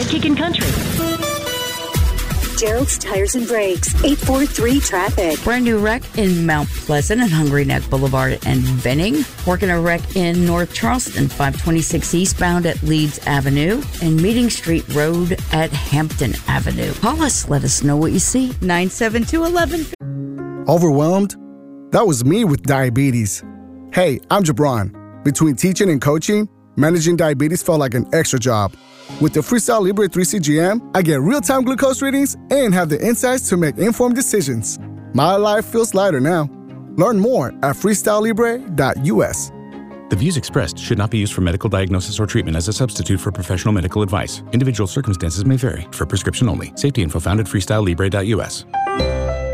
Kickin' Country. Gerald's Tires and Brakes, 843 traffic. Brand new wreck in Mount Pleasant and Hungry Neck Boulevard and Benning. Working a wreck in North Charleston, 526 eastbound at Leeds Avenue and Meeting Street Road at Hampton Avenue. Call us, let us know what you see. 972-11. Overwhelmed? That was me with diabetes. Hey, I'm Jabron. Between teaching and coaching, managing diabetes felt like an extra job. With the Freestyle Libre 3 CGM, I get real-time glucose readings and have the insights to make informed decisions. My life feels lighter now. Learn more at freestylelibre.us. The views expressed should not be used for medical diagnosis or treatment as a substitute for professional medical advice. Individual circumstances may vary. For prescription only. Safety info found at freestylelibre.us.